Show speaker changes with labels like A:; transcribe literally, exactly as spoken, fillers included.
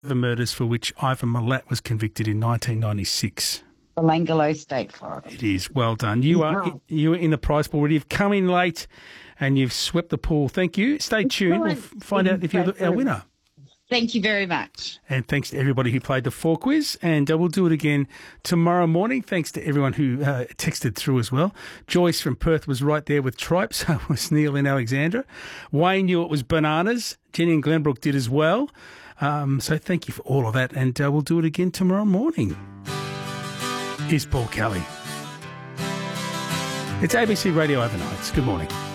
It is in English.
A: The murders for which Ivan Milat was convicted in nineteen ninety-six.
B: The Langolo State Forest.
A: It is. Well done. You are you are in the prize pool already. You've come in late and you've swept the pool. Thank you. Stay tuned. We'll find out if you're our winner.
B: Thank you very much.
A: And thanks to everybody who played the four quiz. And uh, we'll do it again tomorrow morning. Thanks to everyone who uh, texted through as well. Joyce from Perth was right there with tripe. So was Neil in Alexandra. Wayne knew it was bananas. Jenny and Glenbrook did as well. Um, so thank you for all of that. And uh, we'll do it again tomorrow morning. Here's Paul Kelly. It's A B C Radio Overnights. Good morning.